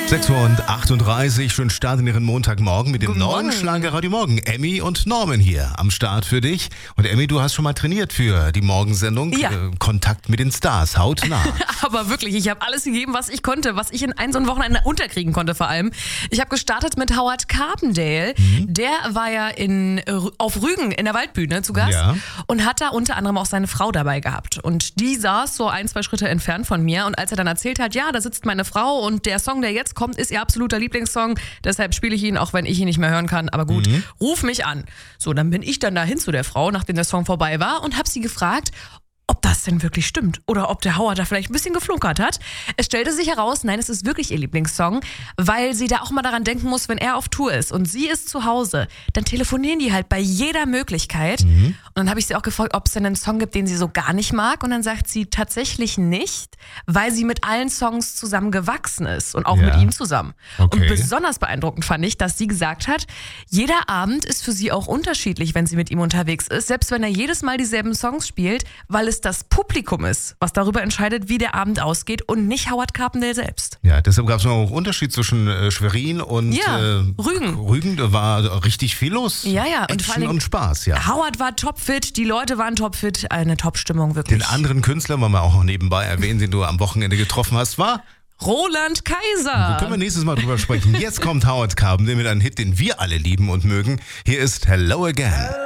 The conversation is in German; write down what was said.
6:38 Uhr, schön Start in Ihren Montagmorgen mit dem Guten neuen Morgen. Schlager Radio Morgen. Emmy und Norman hier am Start für dich. Und Emmy, du hast schon mal trainiert für die Morgensendung. Ja. Kontakt mit den Stars, hautnah. Aber wirklich, ich habe alles gegeben, was ich konnte, was ich in so einem Wochenende unterkriegen konnte vor allem. Ich habe gestartet mit Howard Carpendale. Der war ja auf Rügen in der Waldbühne zu Gast Ja. und hat da unter anderem auch seine Frau dabei gehabt. Und die saß so 1-2 Schritte entfernt von mir. Und als er dann erzählt hat, ja, da sitzt meine Frau und der Song, der jetzt kommt, ist ihr absoluter Lieblingssong. Deshalb spiele ich ihn, auch wenn ich ihn nicht mehr hören kann. Aber gut, ruf mich an. So, dann bin ich dann dahin zu der Frau, nachdem der Song vorbei war und habe sie gefragt, ob das denn wirklich stimmt oder ob der Howard da vielleicht ein bisschen geflunkert hat. Es stellte sich heraus, nein, es ist wirklich ihr Lieblingssong, weil sie da auch mal daran denken muss, wenn er auf Tour ist und sie ist zu Hause, dann telefonieren die halt bei jeder Möglichkeit. Und dann habe ich sie auch gefragt, ob es denn einen Song gibt, den sie so gar nicht mag. Und dann sagt sie tatsächlich nicht, weil sie mit allen Songs zusammen gewachsen ist und auch Ja. mit ihm zusammen. Okay. Und besonders beeindruckend fand ich, dass sie gesagt hat, jeder Abend ist für sie auch unterschiedlich, wenn sie mit ihm unterwegs ist, selbst wenn er jedes Mal dieselben Songs spielt, weil es das Publikum ist, was darüber entscheidet, wie der Abend ausgeht und nicht Howard Carpendale selbst. Ja, deshalb gab es noch einen Unterschied zwischen Schwerin und Ja, Rügen. Rügen, da war richtig viel los. Ja, ja. Und vor Action allen Dingen- und Spaß, ja. Howard war topfit, die Leute waren topfit, eine Top-Stimmung wirklich. Den anderen Künstler, wollen wir auch noch nebenbei erwähnen, den du am Wochenende getroffen hast, war... Roland Da Kaiser. können wir nächstes Mal drüber sprechen. Jetzt kommt Howard Carpendale mit einem Hit, den wir alle lieben und mögen. Hier ist Hello Again.